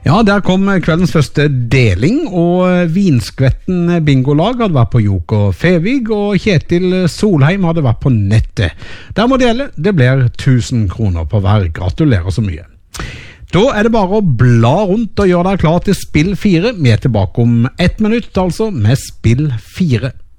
Ja, der kom kveldens første deling, og Vinskvetten bingolag hadde vært på Joker Fevig, og Kjetil Solheim hadde vært på nettet. Der må dele, det blir 1000 kroner på hver. Gratulerer så mye. Da det bare å bla rundt og gjøre deg klar til spill 4. Vi tilbake om 1 minutt, altså, med spill 4.